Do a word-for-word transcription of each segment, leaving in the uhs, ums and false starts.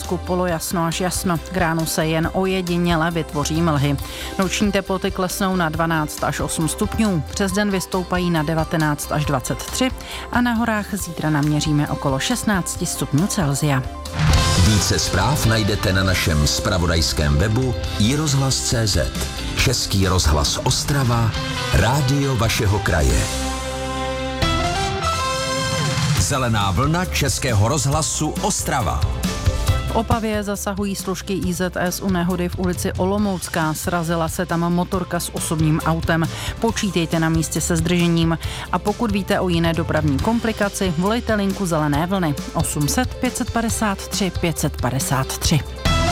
zbytku polojasno až jasno. K ránu se jen ojediněle vytvoří mlhy. Noční teploty klesnou na dvanáct až osm stupňů. Přes den vystoupají na devatenáct až dvacet tři a na horách zítra naměříme okolo šestnáct stupňů Celsia. Více zpráv najdete na našem zpravodajském webu i rozhlas tečka cé zet. Český rozhlas Ostrava, rádio vašeho kraje. Zelená vlna Českého rozhlasu Ostrava. V Opavě zasahují složky í zet es u nehody v ulici Olomoucká. Srazila se tam motorka s osobním autem. Počítejte na místě se zdržením. A pokud víte o jiné dopravní komplikaci, volejte linku Zelené vlny osm set pět padesát tři pět padesát tři.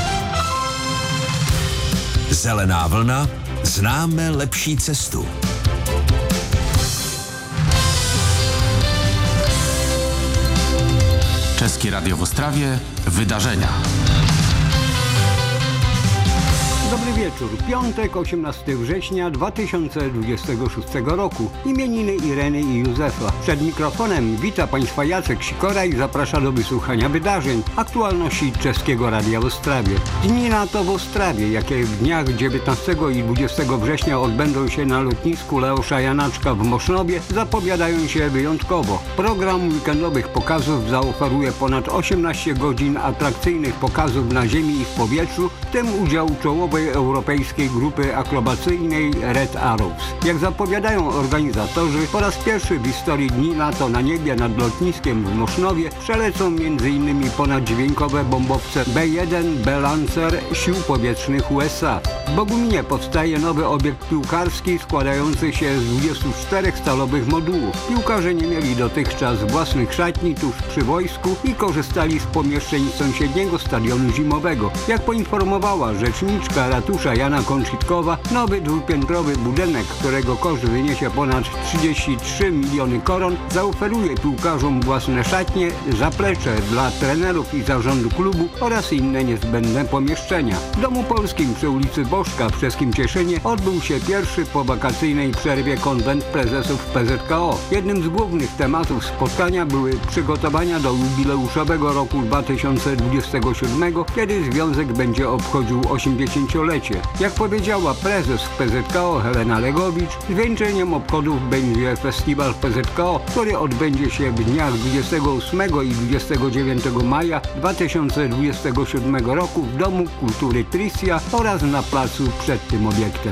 Zelená vlna, známe lepší cestu. České Radio w Ostrawie. Wydarzenia. Dobry wieczór. Piątek, osiemnastego września dwa tysiące dwudziestego szóstego roku. Imieniny Ireny i Józefa. Przed mikrofonem wita Państwa Jacek Sikora i zaprasza do wysłuchania wydarzeń, aktualności Czeskiego Radia w Ostrawie. Dni NATO w Ostrawie, jakie w dniach dziewiętnastego i dwudziestego września odbędą się na lotnisku Leosza Janaczka w Mosznowie, zapowiadają się wyjątkowo. Program weekendowych pokazów zaoferuje ponad osiemnaście godzin atrakcyjnych pokazów na ziemi i w powietrzu, w tym udział czołowej europejskiej grupy akrobacyjnej Red Arrows. Jak zapowiadają organizatorzy, po raz pierwszy w historii Dni NATO na niebie nad lotniskiem w Mosznowie przelecą m.in. ponaddźwiękowe bombowce B jeden B Lancer Sił Powietrznych U S A. W Boguminie powstaje nowy obiekt piłkarski składający się z dwudziestu czterech stalowych modułów. Piłkarze nie mieli dotychczas własnych szatni tuż przy wojsku i korzystali z pomieszczeń sąsiedniego stadionu zimowego. Jak poinformowała rzeczniczka ratusza Jana Konczitkowa, nowy dwupiętrowy budynek, którego koszt wyniesie ponad trzydzieści trzy miliony koron, zaoferuje piłkarzom własne szatnie, zaplecze dla trenerów i zarządu klubu oraz inne niezbędne pomieszczenia. W Domu Polskim przy ulicy Bożka w czeskim Cieszynie odbył się pierwszy po wakacyjnej przerwie konwent prezesów P Z K O. Jednym z głównych tematów spotkania były przygotowania do jubileuszowego roku dwa tysiące dwudziestego siódmego, kiedy związek będzie obchodził osiemdziesięciolecie. Jak powiedziała prezes P Z K O Helena Legowicz, zwieńczeniem obchodów będzie festiwal P Z K O, który odbędzie się w dniach dwudziestego ósmego i dwudziestego dziewiątego maja dwa tysiące dwudziestego siódmego roku w Domu Kultury Tricia oraz na placu przed tym obiektem.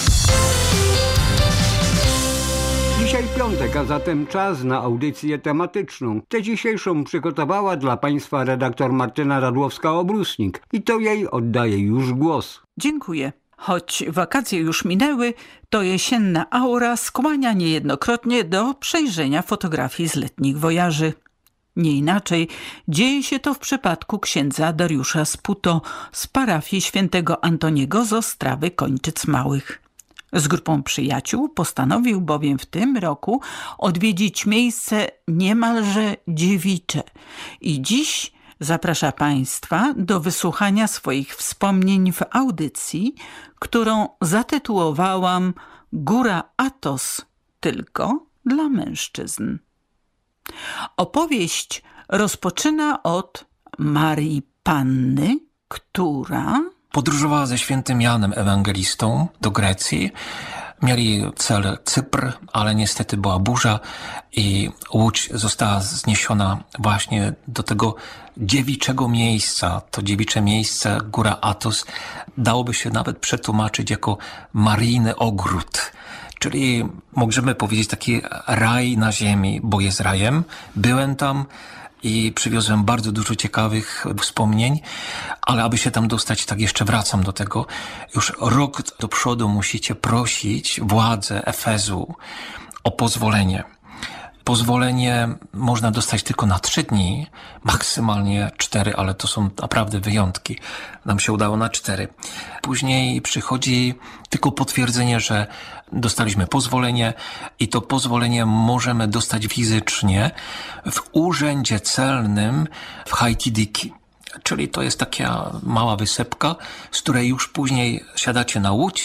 Dzisiaj piątek, a zatem czas na audycję tematyczną. Tę dzisiejszą przygotowała dla Państwa redaktor Martyna Radłowska-Obrusnik i to jej oddaję już głos. Dziękuję. Choć wakacje już minęły, to jesienna aura skłania niejednokrotnie do przejrzenia fotografii z letnich wojaży. Nie inaczej dzieje się to w przypadku księdza Dariusza Sputo z parafii świętego Antoniego z Ostrawy Kończyc Małych. Z grupą przyjaciół postanowił bowiem w tym roku odwiedzić miejsce niemalże dziewicze i dziś zaprasza Państwa do wysłuchania swoich wspomnień w audycji, którą zatytułowałam Góra Athos tylko dla mężczyzn. Opowieść rozpoczyna od Marii Panny, która podróżowała ze świętym Janem Ewangelistą do Grecji. Mieli cel Cypr, ale niestety była burza i łódź została zniesiona właśnie do tego dziewiczego miejsca. To dziewicze miejsce, Góra Athos, dałoby się nawet przetłumaczyć jako maryjny ogród. Czyli możemy powiedzieć taki raj na ziemi, bo jest rajem. Byłem tam i przywiozłem bardzo dużo ciekawych wspomnień, ale aby się tam dostać, tak jeszcze wracam do tego, już rok do przodu musicie prosić władze Efezu o pozwolenie. Pozwolenie można dostać tylko na trzy dni, maksymalnie cztery, ale to są naprawdę wyjątki. Nam się udało na cztery. Później przychodzi tylko potwierdzenie, że dostaliśmy pozwolenie i to pozwolenie możemy dostać fizycznie w urzędzie celnym w Haitidiki. Czyli to jest taka mała wysepka, z której już później siadacie na łódź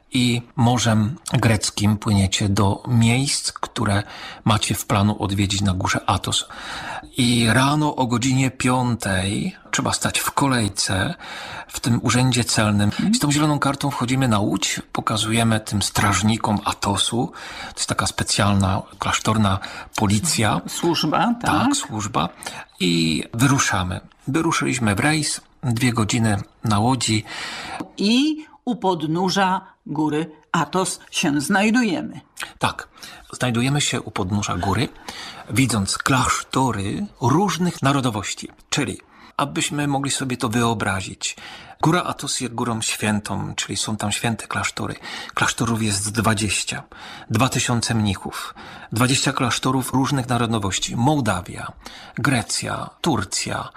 i morzem greckim płyniecie do miejsc, które macie w planu odwiedzić na górze Athos. I rano o godzinie piątej trzeba stać w kolejce w tym urzędzie celnym. Z tą zieloną kartą wchodzimy na łódź, pokazujemy tym strażnikom Athosu. To jest taka specjalna, klasztorna policja. Służba, tak? Tak, służba. I wyruszamy. Wyruszyliśmy w rejs, dwie godziny na łodzi. I u podnóża góry Athos się znajdujemy. Tak, znajdujemy się u podnóża góry, widząc klasztory różnych narodowości, czyli abyśmy mogli sobie to wyobrazić. Góra Athos jest górą świętą, czyli są tam święte klasztory. Klasztorów jest dwadzieścia. Dwa tysiące mnichów. Dwadzieścia klasztorów różnych narodowości. Mołdawia, Grecja, Turcja,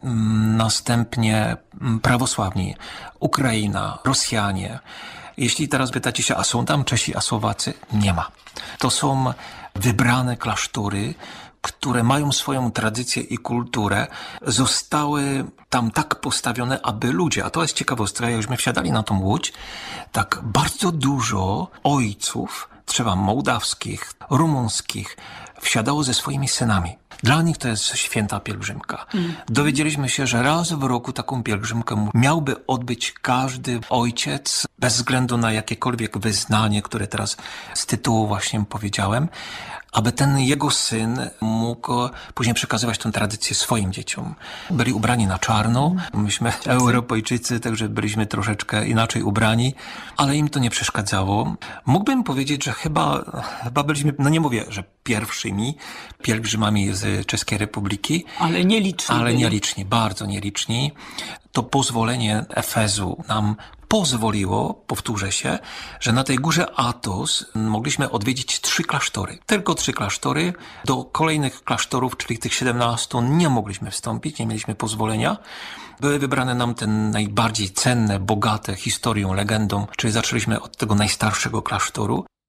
następnie prawosławni, Ukraina, Rosjanie. Jeśli teraz pytacie się, a są tam Czesi, a Słowacy? Nie ma. To są wybrane klasztory, które mają swoją tradycję i kulturę, zostały tam tak postawione, aby ludzie, a to jest ciekawostka, jak żeśmy wsiadali na tą łódź, tak bardzo dużo ojców, trzeba mołdawskich, rumuńskich, wsiadało ze swoimi synami. Dla nich to jest święta pielgrzymka. Mm. Dowiedzieliśmy się, że raz w roku taką pielgrzymkę miałby odbyć każdy ojciec, bez względu na jakiekolwiek wyznanie, które teraz z tytułu właśnie powiedziałem, aby ten jego syn mógł później przekazywać tę tradycję swoim dzieciom. Byli ubrani na czarno, myśmy Europejczycy, także byliśmy troszeczkę inaczej ubrani, ale im to nie przeszkadzało. Mógłbym powiedzieć, że chyba, chyba byliśmy, no nie mówię, że pierwszymi pielgrzymami z Czeskiej Republiki. Ale nieliczni. Ale nieliczni, bardzo nieliczni. To pozwolenie Efezu nam pozwoliło, powtórzę się, że na tej górze Athos mogliśmy odwiedzić trzy klasztory. Tylko trzy klasztory. Do kolejnych klasztorów, czyli tych siedemnastu, nie mogliśmy wstąpić, nie mieliśmy pozwolenia. Były wybrane nam te najbardziej cenne, bogate historią, legendą, czyli zaczęliśmy od tego najstarszego klasztoru.